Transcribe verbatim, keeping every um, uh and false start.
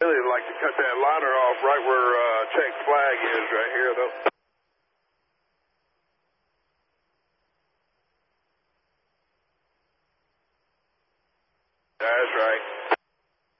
Really like to cut that liner off right where uh, check flag is right here, though. That's right.